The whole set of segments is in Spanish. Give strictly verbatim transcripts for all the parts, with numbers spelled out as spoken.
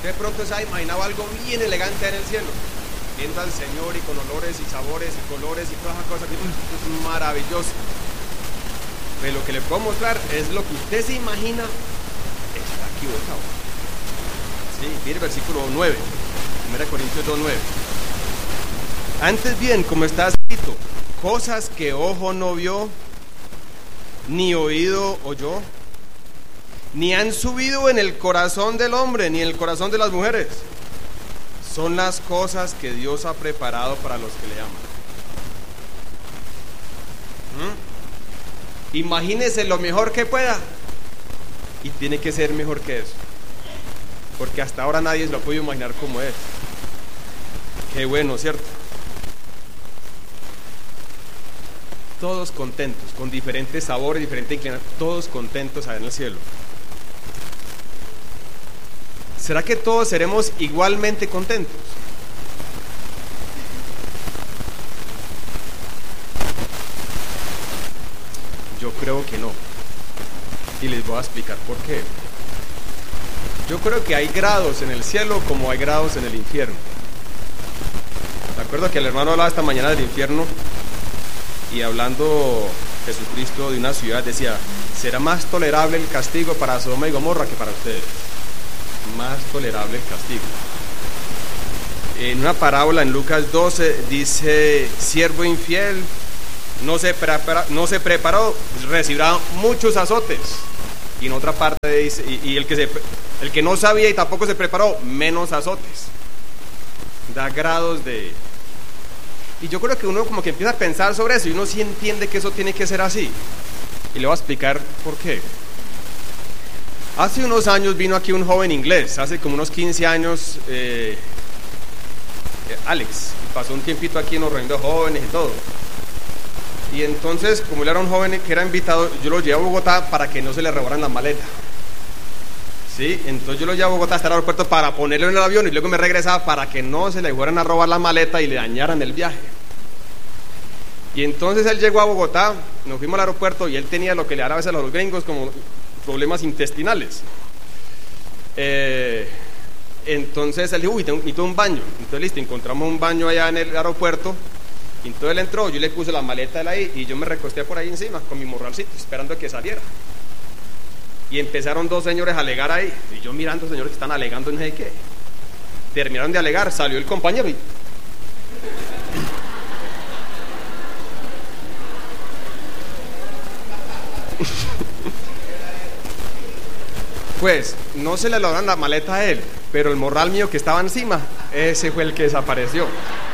De pronto se ha imaginado algo bien elegante en el cielo, viendo al Señor y con olores y sabores y colores y todas esas cosas. Es maravilloso. Pero lo que le puedo mostrar es lo que usted se imagina está equivocado. Sí, mire el versículo nueve, primera Corintios dos nueve. Antes bien, como está escrito, cosas que ojo no vio, ni oído oyó, ni han subido en el corazón del hombre, ni en el corazón de las mujeres, son las cosas que Dios ha preparado para los que le aman. ¿Mm? Imagínese lo mejor que pueda, y tiene que ser mejor que eso, porque hasta ahora nadie se lo ha podido imaginar como es. Qué bueno, ¿cierto? Todos contentos, con diferentes sabores, diferentes inclinaciones, todos contentos allá en el cielo. ¿Será que todos seremos igualmente contentos? Yo creo que no. Y les voy a explicar por qué. Yo creo que hay grados en el cielo como hay grados en el infierno. Me acuerdo que el hermano hablaba esta mañana del infierno, y hablando Jesucristo de una ciudad decía: será más tolerable el castigo para Sodoma y Gomorra que para ustedes. Más tolerable el castigo. En una parábola en Lucas doce dice: siervo infiel, no se, prepara, no se preparó, recibirá muchos azotes. Y en otra parte dice: y, y el, que se, el que no sabía y tampoco se preparó, menos azotes. Da grados de... Y yo creo que uno como que empieza a pensar sobre eso, y uno sí entiende que eso tiene que ser así. Y le voy a explicar por qué. Hace unos años vino aquí un joven inglés, hace como unos quince años, eh, Alex, pasó un tiempito aquí en los reuniendo jóvenes y todo. Y entonces, como él era un joven que era invitado, yo lo llevé a Bogotá para que no se le robaran la maleta. Sí, entonces yo lo llevé a Bogotá hasta el aeropuerto para ponerlo en el avión, y luego me regresaba para que no se le fueran a robar la maleta y le dañaran el viaje. Y entonces él llegó a Bogotá, nos fuimos al aeropuerto, y él tenía lo que le dan a veces a los gringos como problemas intestinales. Eh, entonces él dijo: uy, necesito un baño. Entonces listo, encontramos un baño allá en el aeropuerto, y entonces él entró, yo le puse la maleta de ahí, y yo me recosté por ahí encima con mi morralcito, esperando a que saliera. Y empezaron dos señores a alegar ahí, y yo mirando, señores que están alegando no sé qué. Terminaron de alegar, salió el compañero y... Pues no se le lograron la maleta a él, pero el morral mío que estaba encima, ese fue el que desapareció.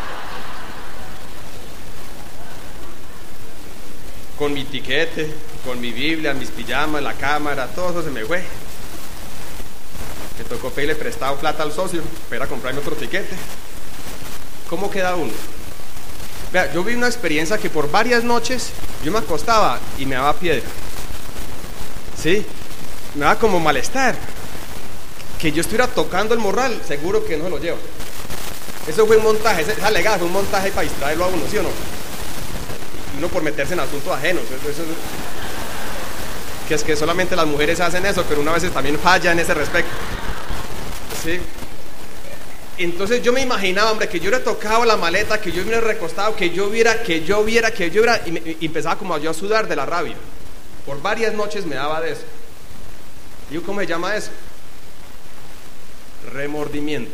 Con mi tiquete, con mi Biblia, mis pijamas, la cámara, todo eso se me fue. Me tocó pedirle prestado plata al socio para comprarme otro tiquete. ¿Cómo queda uno? Vea, yo vi una experiencia que por varias noches yo me acostaba y me daba piedra. ¿Sí? Me daba como malestar. Que yo estuviera tocando el morral, seguro que no se lo lleva. Eso fue un montaje, esa legada fue un montaje para distraerlo a uno, ¿sí o no? Uno por meterse en asuntos ajenos. Eso, eso, que es que solamente las mujeres hacen eso, pero una vez también falla en ese respecto. ¿Sí? Entonces yo me imaginaba, hombre, que yo hubiera tocado la maleta, que yo hubiera recostado, que yo viera, que yo viera, que yo viera, y, me, y empezaba como yo a sudar de la rabia. Por varias noches me daba de eso. ¿Y cómo se llama eso? Remordimiento.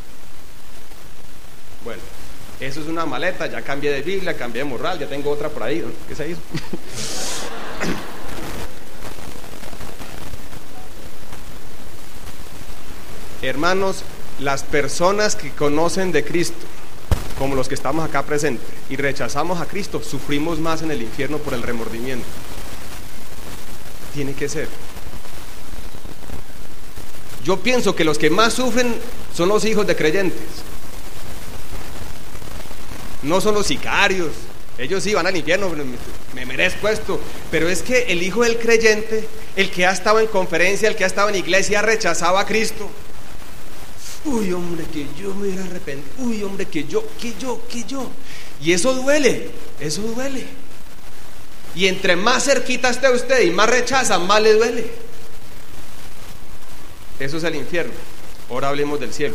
Bueno, eso es una maleta, ya cambié de Biblia, cambié de morral, ya tengo otra por ahí, ¿no? ¿Qué se hizo? Hermanos, las personas que conocen de Cristo, como los que estamos acá presentes, y rechazamos a Cristo, sufrimos más en el infierno por el remordimiento. Tiene que ser. Yo pienso que los que más sufren son los hijos de creyentes. No son los sicarios. Ellos sí van al infierno, me merezco esto. Pero es que el hijo del creyente, el que ha estado en conferencia, el que ha estado en iglesia, rechazaba a Cristo. Uy, hombre, que yo me hubiera arrepentido. Uy, hombre, que yo, que yo, que yo. Y eso duele, eso duele. Y entre más cerquita esté usted y más rechaza, más le duele. Eso es el infierno. Ahora hablemos del cielo.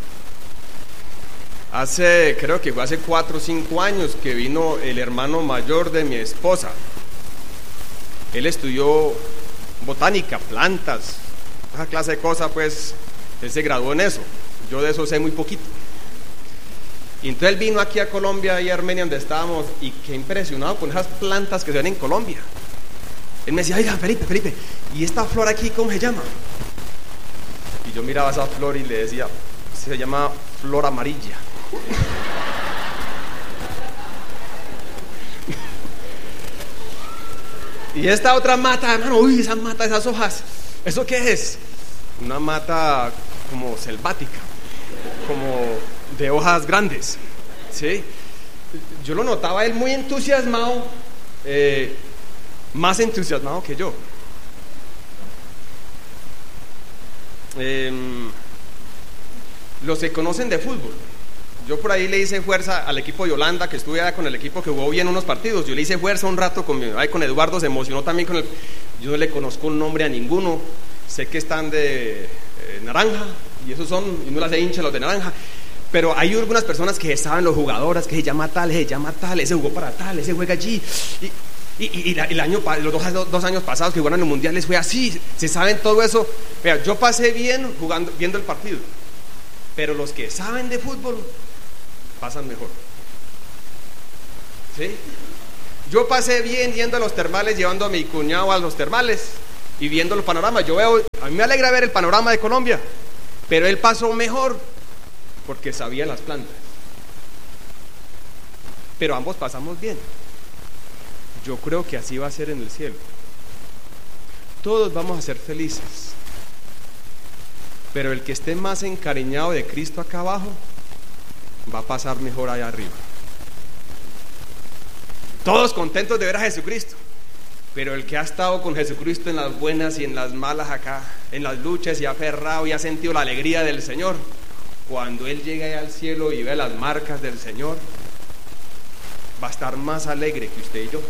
Hace, creo que fue hace cuatro o cinco años que vino el hermano mayor de mi esposa. Él estudió botánica, plantas, esa clase de cosas, pues, él se graduó en eso. Yo de eso sé muy poquito. Y entonces él vino aquí a Colombia y a Armenia, donde estábamos, y qué impresionado con esas plantas que se ven en Colombia. Él me decía, oiga, Felipe, Felipe, ¿y esta flor aquí cómo se llama? Y yo miraba esa flor y le decía, se llama flor amarilla. Y esta otra mata, hermano, uy, esa mata, esas hojas, ¿eso qué es? Una mata como selvática, como de hojas grandes, ¿sí? Yo lo notaba él muy entusiasmado, eh, más entusiasmado que yo. Eh, los que conocen de fútbol, yo por ahí le hice fuerza al equipo de Holanda, que estuve allá con el equipo que jugó bien unos partidos. Yo le hice fuerza un rato con, ay, con Eduardo, se emocionó también con el. Yo no le conozco un nombre a ninguno, sé que están de eh, naranja, y esos son, y no las de hincha los de naranja, pero hay algunas personas que saben los jugadores, que se llama tal, se llama tal, ese jugó para tal, ese juega allí, y, y, y, y la, el año, los dos, dos años pasados que jugaron en el Mundial les fue así, se saben todo eso. Vea, yo pasé bien jugando, viendo el partido, pero los que saben de fútbol pasan mejor, ¿sí? Yo pasé bien yendo a los termales, llevando a mi cuñado a los termales y viendo los panoramas. Yo veo, a mí me alegra ver el panorama de Colombia, pero él pasó mejor porque sabía las plantas. Pero ambos pasamos bien. Yo creo que así va a ser en el cielo. Todos vamos a ser felices, pero el que esté más encariñado de Cristo acá abajo va a pasar mejor allá arriba. Todos contentos de ver a Jesucristo, pero el que ha estado con Jesucristo en las buenas y en las malas acá, en las luchas, y ha aferrado y ha sentido la alegría del Señor, cuando Él llegue allá al cielo y vea las marcas del Señor, va a estar más alegre que usted y yo.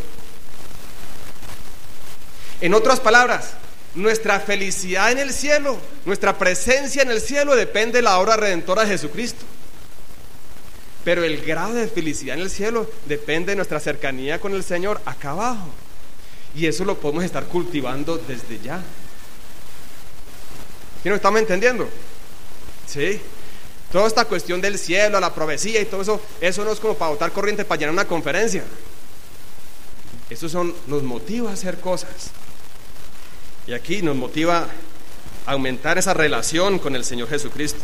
En otras palabras, nuestra felicidad en el cielo, nuestra presencia en el cielo depende de la obra redentora de Jesucristo. Pero el grado de felicidad en el cielo depende de nuestra cercanía con el Señor acá abajo. Y eso lo podemos estar cultivando desde ya. ¿Sí nos estamos entendiendo? Sí. Toda esta cuestión del cielo, la profecía y todo eso, eso no es como para botar corriente para llenar una conferencia. Eso son, nos motiva a hacer cosas. Y aquí nos motiva a aumentar esa relación con el Señor Jesucristo.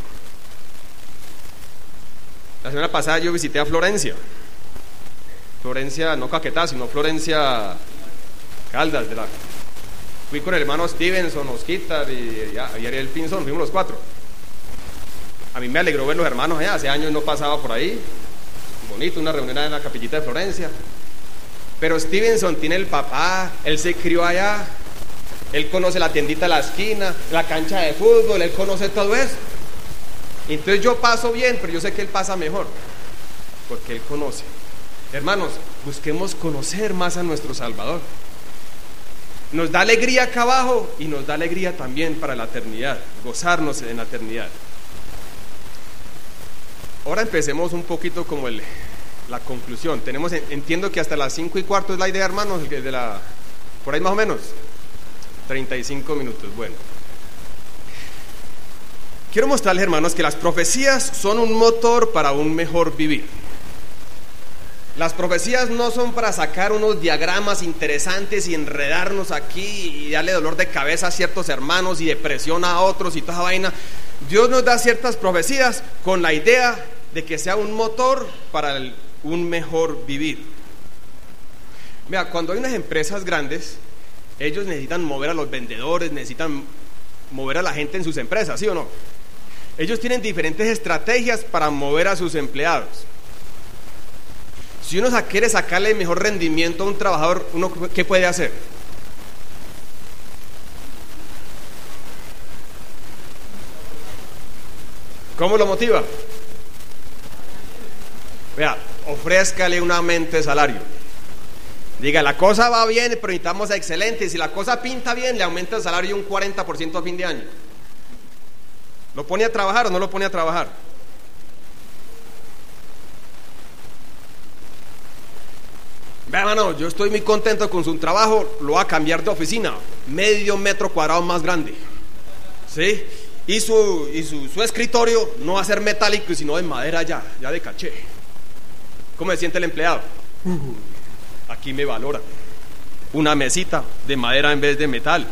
La semana pasada yo visité a Florencia. Florencia, no Caquetá, sino Florencia Caldas. De la... Fui con el hermano Stevenson, Osquitar y, y Ariel Pinzón, fuimos los cuatro. A mí me alegró ver los hermanos allá, hace años no pasaba por ahí. Bonito, una reunión en la capillita de Florencia. Pero Stevenson tiene el papá, él se crió allá, él conoce la tiendita de la esquina, la cancha de fútbol, él conoce todo eso. Entonces yo paso bien, pero yo sé que él pasa mejor, porque él conoce. Hermanos, busquemos conocer más a nuestro Salvador. Nos da alegría acá abajo y nos da alegría también para la eternidad, gozarnos en la eternidad. Ahora empecemos un poquito como el, la conclusión. Tenemos, entiendo que hasta las cinco y cuarto es la idea, hermanos, de la, por ahí más o menos, treinta y cinco minutos, bueno. Quiero mostrarles, hermanos, que las profecías son un motor para un mejor vivir. Las profecías no son para sacar unos diagramas interesantes y enredarnos aquí y darle dolor de cabeza a ciertos hermanos y depresión a otros y toda esa vaina. Dios nos da ciertas profecías con la idea de que sea un motor para el, un mejor vivir. Mira, cuando hay unas empresas grandes, ellos necesitan mover a los vendedores, necesitan mover a la gente en sus empresas, ¿sí o no? Ellos tienen diferentes estrategias para mover a sus empleados. Si uno quiere sacarle mejor rendimiento a un trabajador, ¿uno qué puede hacer? ¿Cómo lo motiva? Vea, ofrézcale un aumento de salario. Diga, la cosa va bien, pero necesitamos excelente. Si la cosa pinta bien, le aumenta el salario un cuarenta por ciento a fin de año. ¿Lo pone a trabajar o no lo pone a trabajar? Vea, hermano, yo estoy muy contento con su trabajo, lo va a cambiar de oficina, medio metro cuadrado más grande, ¿sí? Y su, y su, su escritorio no va a ser metálico, sino de madera ya, ya de caché. ¿Cómo se siente el empleado? Uh, aquí me valora. Una mesita de madera en vez de metal.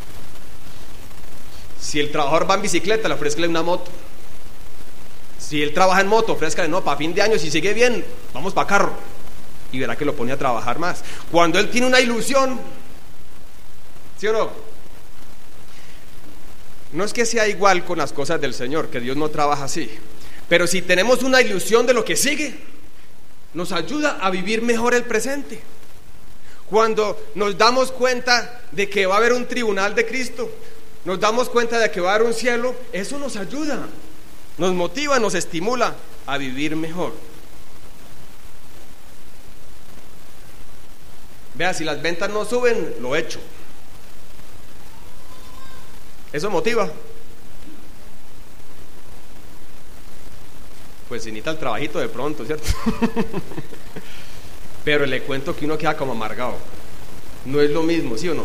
Si el trabajador va en bicicleta, le ofrezca una moto. Si él trabaja en moto, ofrezca, no, para fin de año, si sigue bien, vamos para carro. Y verá que lo pone a trabajar más. Cuando él tiene una ilusión, ¿sí o no? No es que sea igual con las cosas del Señor, que Dios no trabaja así, pero si tenemos una ilusión de lo que sigue, nos ayuda a vivir mejor el presente. Cuando nos damos cuenta de que va a haber un tribunal de Cristo, nos damos cuenta de que va a haber un cielo, eso nos ayuda, nos motiva, nos estimula a vivir mejor. Vea, si las ventas no suben, lo echo. ¿Eso motiva? Pues se necesita el trabajito de pronto, ¿cierto? Pero le cuento que uno queda como amargado. No es lo mismo, ¿sí o no?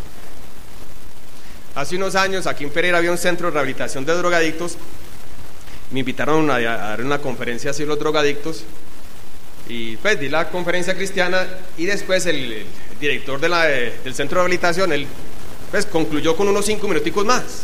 Hace unos años aquí en Pereira había un centro de rehabilitación de drogadictos. Me invitaron a, a dar una conferencia así los drogadictos. Y pues di la conferencia cristiana. Y después el, el director de la, del centro de rehabilitación, él pues concluyó con unos cinco minuticos más.